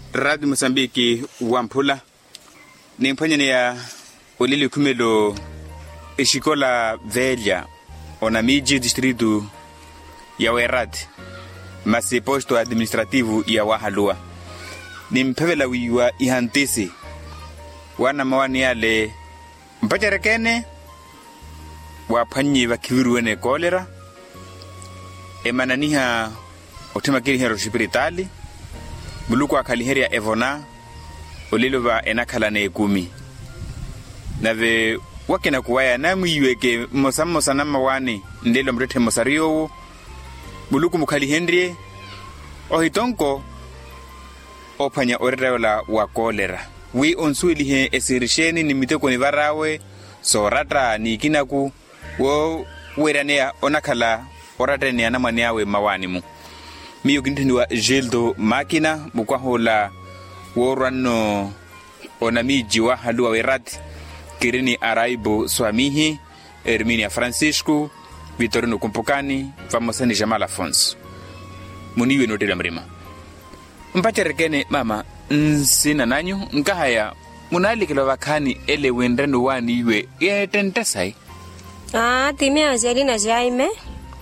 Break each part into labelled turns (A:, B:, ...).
A: Radio Mozambique Wampula ni mpanyane ya olili kumelo Escola Velha Onamiji distrito ya Werad masi posto administrativo ya Wahalua ni mpevela wiwa ihantisi wana mawani yale mpacharekene wapanyi wakiwiruwene kolera emananiha otemakiri hero shipiritali buluku akaliheria evona oliluva enakalane kumi nave wakena kuwaya namwiweke mosamosa namawani ndelo mrete mosario buluku mukalihendrie ohitonko opanya orreola wa kolera wi onsuilihe esirisheni nimiteko ni varawe sorata ni kinaku wo weranea onakala oratene anamani yawe mawanimu miyo kintindiwa Gildo Makina mukwahola worano onamiji wa halua Werad Kirini Araibo Swamihi Herminia Francisco Vitorino Kumpukani famosani Jamal Afonso muniwe notela mrima mpacharekene mama nsina nanyu nkahaya munalikilo vakani ele wendano wani iwe yetentesai
B: timi Angelina Jaime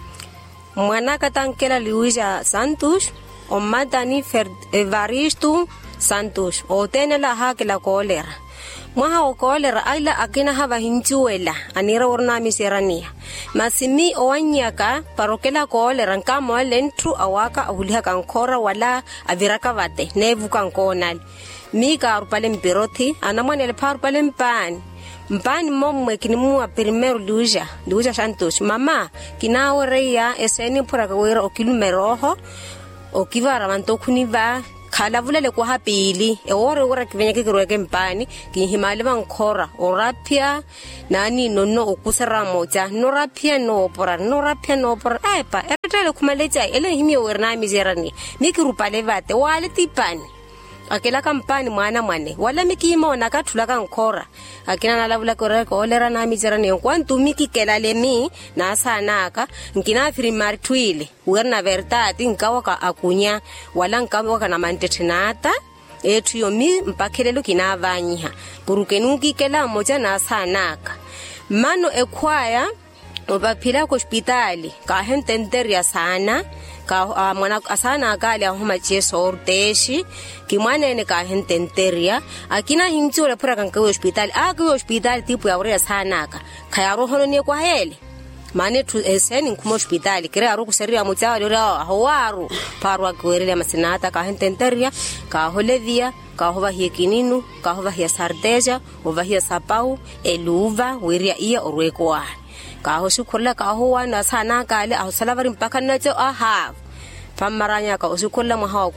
B: mwana katankela Luisa Santos o madani Evaristo Santos o tenela hakela kolera mwaha o kolera aila akina hava hinchuela anira orna miserania masimi owanyaka parokela kolera nkamo lentru awaka ahuliha kankora wala aviraka vate nevu kankonal mika arupale mpirothi anamwanele parupale mpani momwe kinimuwa primero Luisa Santos mama kinawereya eseni pura kawera okilumeroho okivara mantokuniva khala vulele kwa hapili ora kivenya kikirweke mpani kinhimale bankora orapia nani nonno okusera moja norapia no opora epa etele kumaleja ele himye werna mizerani mikirupale vate wale tipani akela kampani mwane wala mikimo nakathula kankora akina nalavula koreko olera na mizerani kwantu mikikela lemi na sanaka nkina primary twile werna vertati nkawaka akunya wala nkawaka na mantethenata ethu yomi mpakhelelo kinavanyiha purukenuki kela moja na sanaka mano ekwaya obaphila ko hospitali ka hententeria sana ka mwana asana akali ahoma cheso orteshi kimwanene ka hententeria akina hinchole pura kanka hospitali tipo ya ore sana ka khaya rohono ne kwa hele mane tu eseni nkumo hospitali kire aru kuseria mutsawa lora hawaru parwa kwerele masinata ka hententeria ka holevia ka hova hiekininu ka hova hia sardeja hova hia sapau eluva weria ia orwekwa kaho sukola kaho wana sana kale aho salavari mpaka nacho aha pamaranya ka usukola mahawa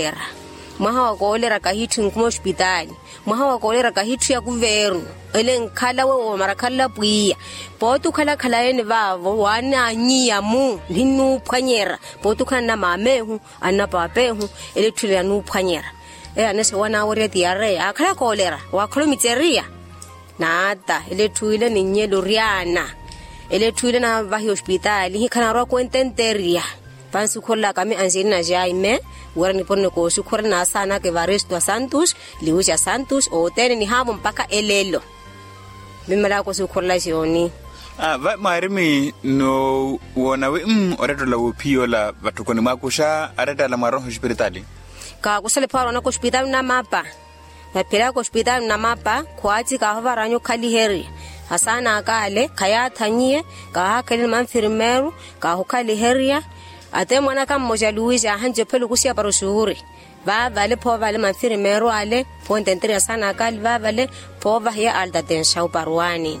B: kolera ka hitu nkumo hospitali mahawa kolera ka hitu ya guvernu ele nkhala wo marakhala puia potu khala yene vavo wana nyiya mu hinu phanyera potu kana mamehu anapapehu ele thule anu phanyera anese wana wore tiare akhala kolera wakhola mitseria nata ele thuile ninyelo riana ele thuile na vahi hospitali hikana ro kwententeria pansu khola kami Angelina Jaime werani ponne ko sukhora na sana ke Evaristo Santos Luisa Santos o tene ni havo mpaka elelo bimala ko sukhola sioni
A: va marimi no wona we oreto la upiola batukoni makusha areta la maro hospitali
B: ka kusale paro na hospitali na mapa mapira ko hospitali na mapa kwaati ka havaranyo kaliheri hasana akale kaya thanyie ka hakele manfirmeru ka hokali heria ate mwana kama moja Luisa hanje pelo kusia parosuri vale po vale manfirmeru ale pontenteria sana akale vale po vahia alta tenshau parwani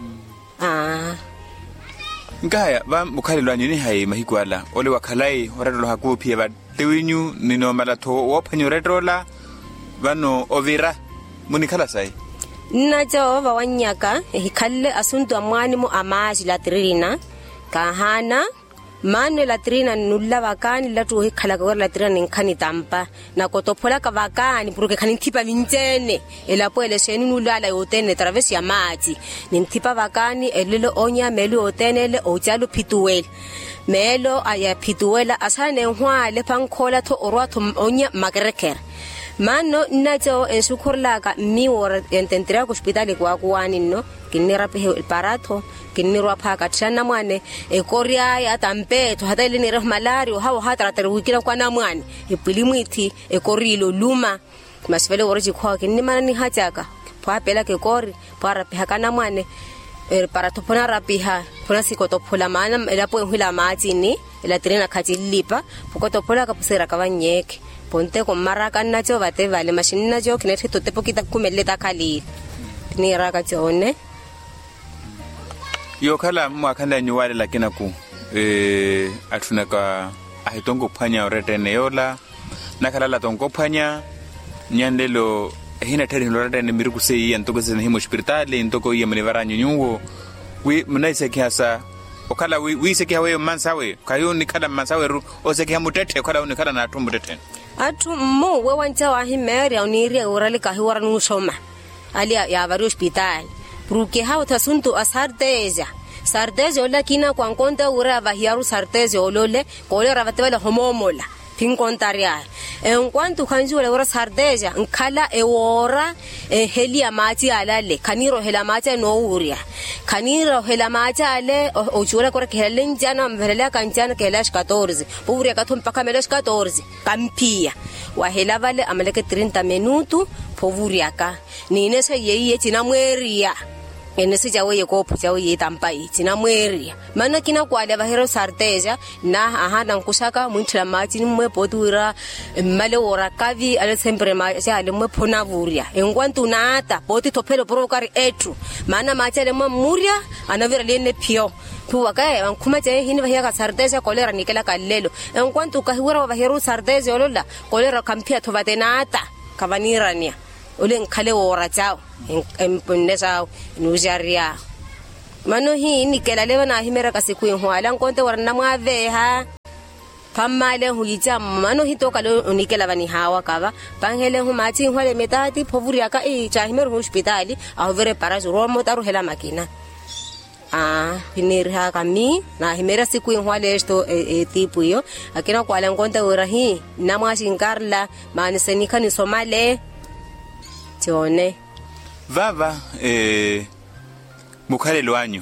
A: ngaya va mukhalelwa nyini hai mahikwala ole wakhalai horetolo hakuphia ba tewinyu nino malatho wophanyo retola vano ovira munikhala sai
B: na Jehova wanyaka hikalle asuntu amwani mu amaji latrina kahana mane latrina nulla vakani latu hikhala ka latrina nkhani tampa na kotophola ka vakani puruke khani thipa vintsene elapo elesheni nulala yotene traverse ya maji ninthipa vakani elelo onya melu otenele ojalo phituwele melo aya phituwela asane nhwale phankhola tho orwatho onya makerekere mano nacho en sukurlaka mi wor entendría que hospital kwa kwani no kinira pe parato kinirwa phaka tshana mwane e koria ya tampeto hata ile ni malaria hawo hatra terwikira kwa namwane e pilimwithi e korilo luma masivele wori kwa kinima ni hachaka pha pela ke kori para phaka namwane para topona rapiha pona sikoto phula mana elapo hila matini ela trena khajilipa pokoto phula ka pusera ka banyeke ponte ko maraka nna tso bate vale machine jo kinethi tote pokita kumeleta khali ni raka tsone
A: yo khala mwakhanda nyuwale lakina ku athuna ka ahitongo phanya oretene yola nakhala la tongo phanya nyandelo hina theri lorate miri ku sei antoko se himo hospital intoko ye mlevara nyungu wi mnaise kiasa okala wi se kiawe mansawe kayo ni kala mansawe ru o se kiamu tete kala ni kala na tumbu tete
B: atu mo we wanta wa himeri oniri urale ka hiwara nushoma ali ya vari hospital porque hawo tasuntu asarteja sarteja ola kina kwa nkonta ura va hiaru sarteja olole kole ravatela homomola pinkontaria en cuanto kanju le ora sardeja nkhala e ora helia mati alale kaniro hela mati no uria kaniro hela mati ale o chura kore khela njana mverela kanjana khela 14 uria ka thompa kamela 14 kampia wa hela vale amaleke 30 minutu povuria ka nine se yeye tina mweria enese jawe yeko phujawe yitampa itsina mweri mana kina kwale ba hero sarteja na ahana nkushaka munthila mati nimwe potura male ora kavi ale sempre ma ale mwe phona vuria engwantu nata poti tophelo prokari ethu mana mati ale mwe muria anavira lene phio thuwa kae ankhuma je hini ba ya sarteja kolera nikela kallelo engwantu ka hiwara ba hero sarteja olola kolera kampia thovate nata kavanirania ole nkhale ora chao emponnesa nujaria mano hi nikela leva na himera ka siku hwala nkonte warna mwaveha pamale huija mano hitoka lo nikela bani hawa kava panghele humati hwale metati phovuria ka cha himeru hospitali avere para zuro motaru hela makina hinirha kami na himera siku hwale esto tipo yo akina kwala nkonte urahi namwashi nkarla manisenika ni somale tione
A: vava mukhale lwanyu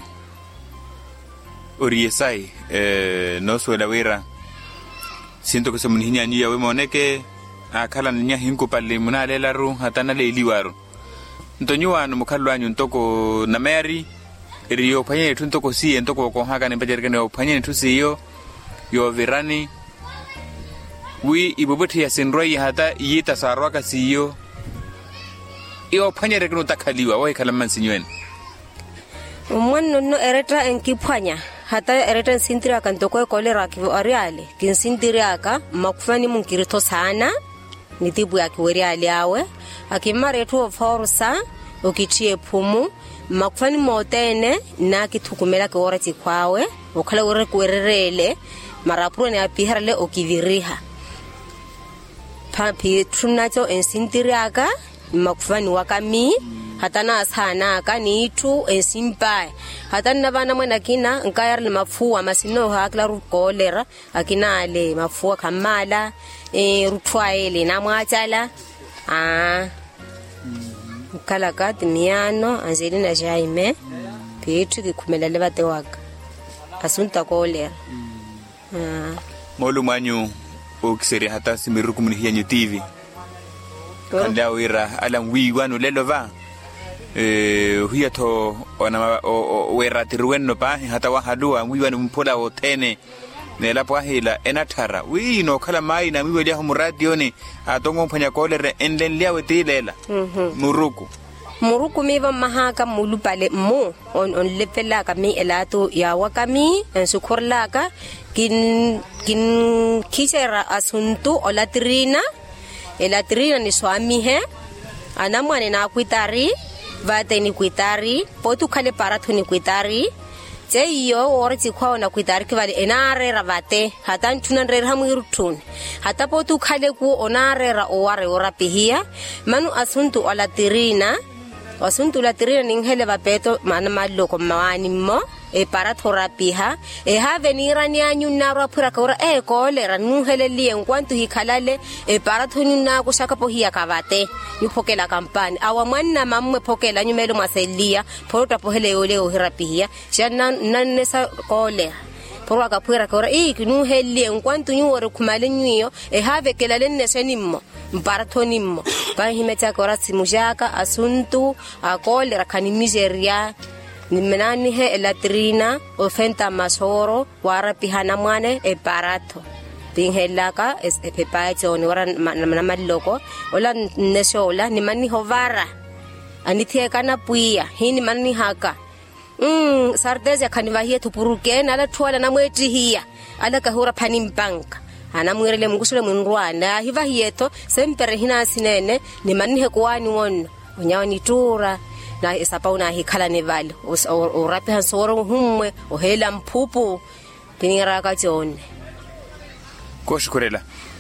A: oriesai no suela wera siento que se munhinya ni yawe moneke akhala nya hinko palle munalela ru hatana le liwaru ntonyu wanu mukhale lwanyu ntoko na Mary rio phanye ntoko si ntoko ko haka ne bajerke ne phanye ntusi yo virani wi ibobothi ya senroi hata yita sarwaka siyo iyo phanya rekno takhaliwa wa ikhala mansinyweni
B: umwanno no eretra enkiphanya hata eretra sintira kantoko kolera ki ariale kin sintira ka makufani munkirito sana nitibu ya kiweriale awe akimare tu forsa okichie phumu makufani motene na kithukumela ke ora tikwawe okhala ore kwererele marapuro ne apiharale okiviriha papi trunacho ensintira ka makufani wakami hatana asana kanitu esimpa hatana bana mwana kina nkayar le mafua masino hakla rukolera akina ale mafua kamala rutwaele na mwachala kala kat miano Angelina Jaime Petri kikhumela le bate waka asunta kolera
A: molu manyu okiseri hata simiruku munhiya TV kanda wira alam wi wanu lelova huya to ona wera tirwenno pa hata wa hadua wi wanu mpola otene ne la pa hila enathara wi no khala mai na miwe ya radio ni atongo phanya kolere enlen liawe tilela
B: muruku miva mahaka mulupale mo on lepela ka mi elato ya wakami ensukorlaka kin kisera asuntu olatrina elatrina ni swami he anamwane na kwitari vate ni kwitari potu khale parathu ni kwitari je iyo orti khwa na kwitari kivale enare ravate hata ntuna nrera hamuirutuni hata potu khale ku onarera oware orapihia manu asuntu olatrina ninghele vapeto mana maloko mawani mo para thorapiha ha venira ni anyu na ro phura ka ora kolera nuheleli en kwantu hikhalale para thonu na ku shaka po hiya kavate yu phokela kampani awa mwanna mamme phokela nyumelo maselia phota pohele ole o hirapihia shana nanne sa kolera porwa ka phura ka ora nuheleli en kwantu nyu ore khumale nyiyo ha vekela lenne senimmo mparathonimmo ba himeta ka ora simujaka asuntu akolera kanimiseria nimenani he elatrina ofenta masoro warapihana mwane parato pinhelaka pepacho ni wara namaloko ola nesola ni mani hovara anithia kana puia hini mani haka sardeze kanivahia tupuruke na la twala na mweti hiya ala kahura panimbanka ana mwirele mungusule munrwana hivahieto sempere hina sinene ni mani he kwani won onyawani tura na isapauna hikhala nevalo o rapihan soro humwe o hela mphupu pinira ka jone
A: ko shikurela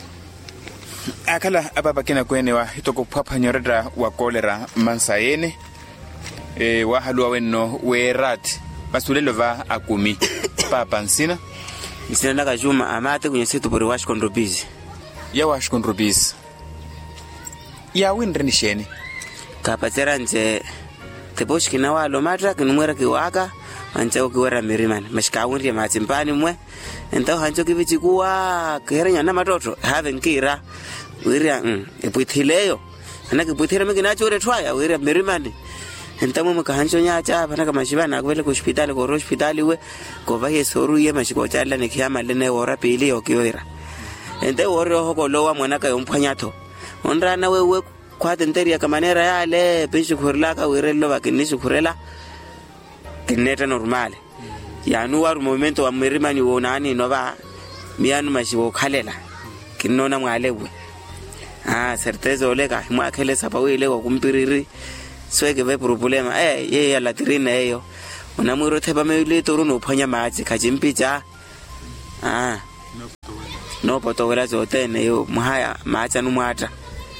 A: akala ababa kena kwene wa hitoko phaphanyorera wa kolera mansayene wa halwa wenno we rat basulelo va akumi papa nsina
C: isena ka juma amate kunyesetu bori wash kondrobizi
A: ya wash kondrobizi ya winreni shene
C: kapatera nje tebosh kinawa lo matra kinumwera kiwaka ancha ukiwera mirimani mashikawundi matsimpani mwe enta hancho kivichi kuwa kerenya na matoto have nkira wiria epwithileyo anake pwithira mikinacho ure twaya wiria mirimani enta mwe kahancho nyacha bana kama shibana kwele ku hospitali ko hospitali we ko vaye soru ye mashiko chala ne khiyama lene ora pili okiwera enta wore hoko lowa mwana ka yomphanyatho onrana wewe kwa tenteria kamanera yale peshi khurlaka wirelo bakinishi khurela kineta normal yanu waru momento wa mirimani wonani nova mianu mashiwo khalela kinona mwalewe certeza oleka mwakhele sapawile ko kumpiriri sweke ve problema ye ya latrina eyo unamwiro theba mele toru no phanya matsi khajimpicha no potowela zotene yo muhaya matsa numwata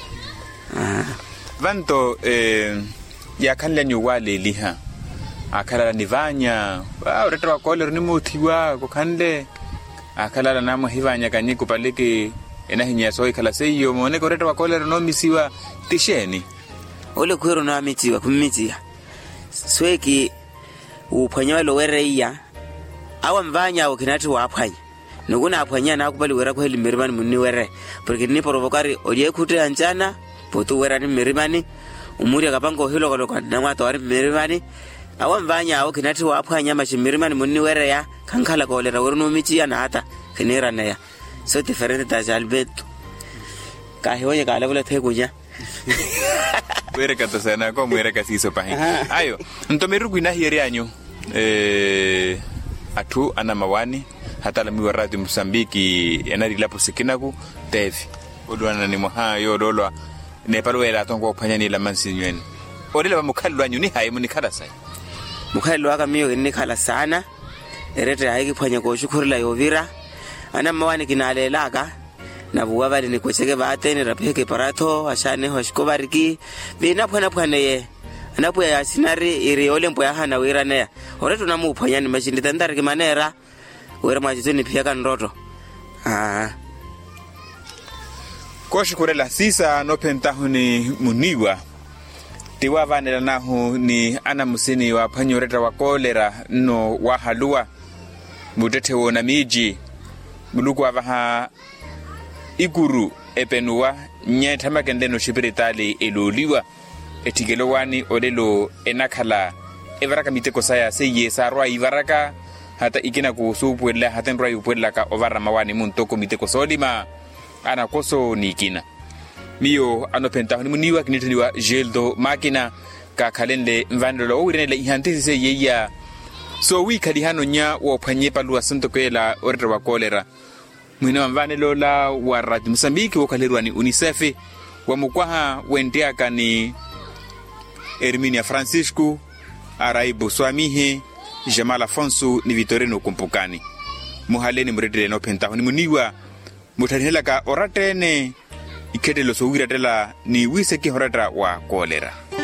A: vanto ya khanla nyuwale liha akhala nivanya ureta wa kolero ni muthiwa ko khanle akhala na mahivanya kanyi kupaleke enahinya soi khala seyo mone ko ureta wa kolero no misiwa tisheni
C: ole kwero na mitiwa kumitia sweki uphanyalo wereya awa mvanya ukinati wa aphanya nokuna aphanya na kubali wera ko heli mirimani munni were porque ni provocare oye khute anjana potu wera ni mirimani umuri akapango hilo kaloka na mwato wari mirimani awa mvanya awo kinati wa aphanya mashimirimani munni were ya kankhala ko lera woruno mitia na hata kinera na ya so different da jalbeto kahiwoye kala kula thekunya
A: were kata sana ko mwere kasiso pahi ayo ntomerugu ina hieri anyo atu ana mawani hata la miwa radio Msambiki enari lapo sikinaku tevi odwana ni moha yo dolwa ne palwela tongo phanya ni la mansinyweni odela ba mukhalwa anyu ni hayi muni khala sai
C: mukhalwa ka miyo ni khala sana erete hayi phanya ko shukurila yovira ana mawani kinalelaka na buwa bali ni kocheke baatene rapeke parato ashane hoshkobariki bina phana phane ye anapo ya sinari iri ole mpo ya hana wira ne ore tunamu phanya ni machindi tandari ke manera wera majizoni pia kan roto
A: ko shukurela sisa no pentahu ni muniwa tiwa vanela nahu ni ana musini wa phanyoreta wa kolera no wa halua mutete wona miji muluku avaha ikuru epenua nyetha makende no shipiritali eloliwa etigelowani olelo enakhala evaraka miteko saya seye sarwa ivaraka hata ikina kusupwela hata nrwa yupwela ka ovara mawani muntoko miteko solima ana koso nikina miyo anopenta ni muniwa kinitaniwa geldo makina ka khalende mvandolo urenele ihantisi se yeya so wikali hano nya wo phanye palua sintokwela oreta wa kolera mwina mvanelo la wa radio Msambiki wo khalerwa ni UNICEF wa mukwaha wendiaka ni Herminia Francisco Araibu Swamihe Jamal Afonso ni Vitorino Kumpukani muhaleni mredele no penta ni muniwa muthanela ka oratene ikhetelo so wiratela ni wiseki horata wa kolera